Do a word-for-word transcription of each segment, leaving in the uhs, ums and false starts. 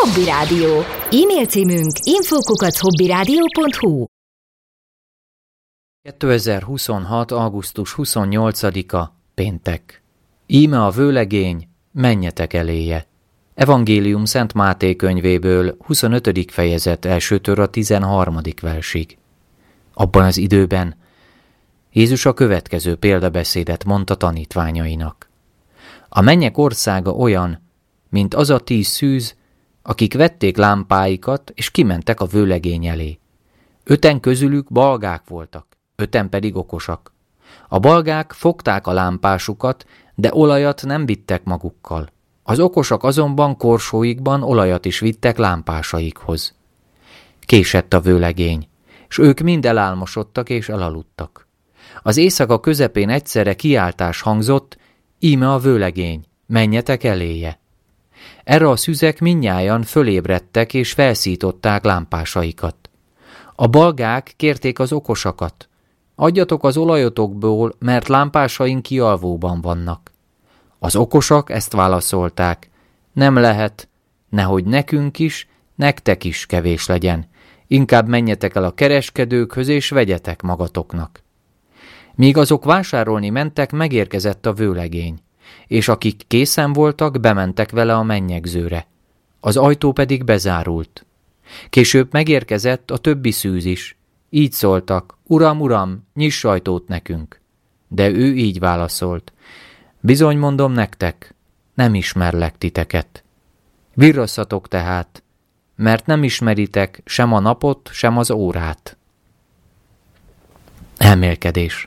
Hobby Rádió. E-mail címünk info kukac hobbyradio pont hu. kétezer-huszonhat. augusztus huszonnyolcadika. Péntek. Íme a vőlegény, menjetek eléje. Evangélium Szent Máté könyvéből, huszonötödik fejezet elsőtől a tizenharmadik versig. Abban az időben Jézus a következő példabeszédet mondta tanítványainak. A mennyek országa olyan, mint az a tíz szűz, akik vették lámpáikat, és kimentek a vőlegény elé. Öten közülük balgák voltak, öten pedig okosak. A balgák fogták a lámpásukat, de olajat nem vittek magukkal. Az okosak azonban korsóikban olajat is vittek lámpásaikhoz. Késett a vőlegény, s ők mind elálmosodtak és elaludtak. Az éjszaka közepén egyszerre kiáltás hangzott, íme a vőlegény, menjetek eléje. Erre a szüzek mindnyájan fölébredtek és felszították lámpásaikat. A balgák kérték az okosakat, adjatok az olajotokból, mert lámpásaink kialvóban vannak. Az okosak ezt válaszolták, nem lehet, nehogy nekünk is, nektek is kevés legyen, inkább menjetek el a kereskedőkhöz és vegyetek magatoknak. Míg azok vásárolni mentek, megérkezett a vőlegény, és akik készen voltak, bementek vele a mennyegzőre. Az ajtó pedig bezárult. Később megérkezett a többi szűz is. Így szóltak, uram, uram, nyiss ajtót nekünk. De ő így válaszolt, bizony mondom nektek, nem ismerlek titeket. Virrasszatok tehát, mert nem ismeritek sem a napot, sem az órát. Elmélkedés.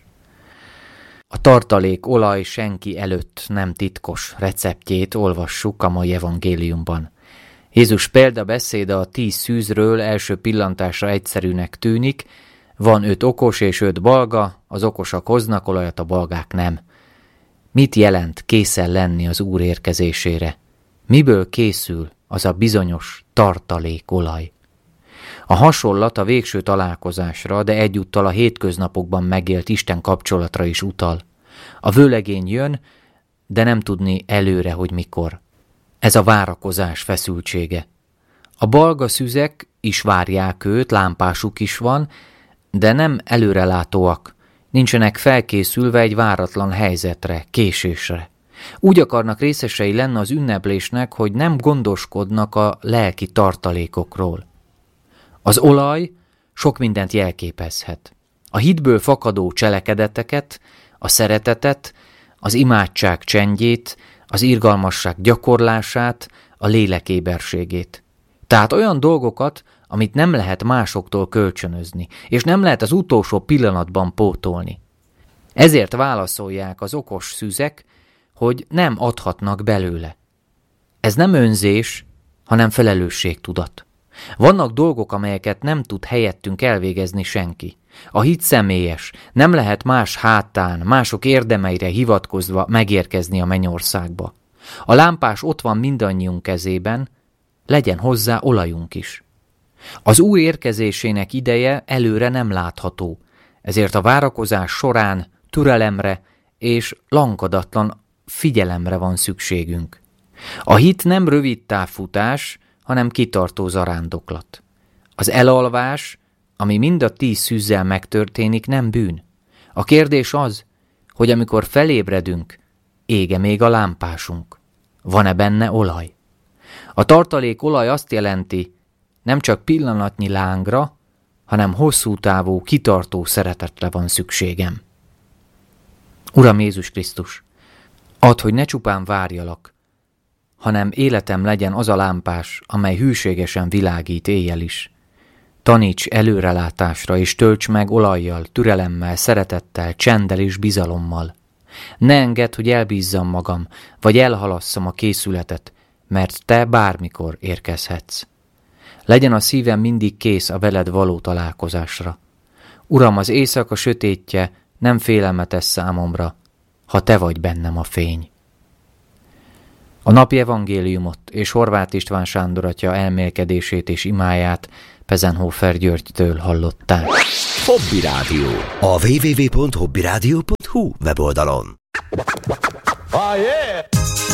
A tartalék olaj senki előtt nem titkos receptjét olvassuk a mai evangéliumban. Jézus példabeszéde a tíz szűzről első pillantásra egyszerűnek tűnik, van öt okos és öt balga, az okosak hoznak olajat, a balgák nem. Mit jelent készen lenni az Úr érkezésére? Miből készül az a bizonyos tartalékolaj? A hasonlat a végső találkozásra, de egyúttal a hétköznapokban megélt Isten kapcsolatra is utal. A vőlegény jön, de nem tudni előre, hogy mikor. Ez a várakozás feszültsége. A balga szüzek is várják őt, lámpásuk is van, de nem előrelátóak, nincsenek felkészülve egy váratlan helyzetre, késésre. Úgy akarnak részesei lenni az ünneplésnek, hogy nem gondoskodnak a lelki tartalékokról. Az olaj sok mindent jelképezhet. A hitből fakadó cselekedeteket, a szeretetet, az imádság csendjét, az irgalmasság gyakorlását, a lélek éberségét. Tehát olyan dolgokat, amit nem lehet másoktól kölcsönözni, és nem lehet az utolsó pillanatban pótolni. Ezért válaszolják az okos szüzek, hogy nem adhatnak belőle. Ez nem önzés, hanem felelősségtudat. Vannak dolgok, amelyeket nem tud helyettünk elvégezni senki. A hit személyes, nem lehet más hátán, mások érdemeire hivatkozva megérkezni a mennyországba. A lámpás ott van mindannyiunk kezében, legyen hozzá olajunk is. Az Úr érkezésének ideje előre nem látható, ezért a várakozás során türelemre és lankadatlan figyelemre van szükségünk. A hit nem rövid távfutás, hanem kitartó zarándoklat. Az elalvás, ami mind a tíz szűzzel megtörténik, nem bűn. A kérdés az, hogy amikor felébredünk, ége még a lámpásunk. Van-e benne olaj? A tartalék olaj azt jelenti, nem csak pillanatnyi lángra, hanem hosszú távú, kitartó szeretetre van szükségem. Uram Jézus Krisztus, add, hogy ne csupán várjalak, hanem életem legyen az a lámpás, amely hűségesen világít éjjel is. Taníts előrelátásra, és tölts meg olajjal, türelemmel, szeretettel, csenddel és bizalommal. Ne engedd, hogy elbízzam magam, vagy elhalasszam a készületet, mert te bármikor érkezhetsz. Legyen a szívem mindig kész a veled való találkozásra. Uram, az éjszaka sötétje nem félelmetes számomra, ha te vagy bennem a fény. A napi evangéliumot és Horváth István Sándor atya elmélkedését és imáját Pezenhofer Györgytől hallották. Hobby Rádió. A double-u double-u double-u pont hobbyradio pont hu weboldalon. Oh, yeah.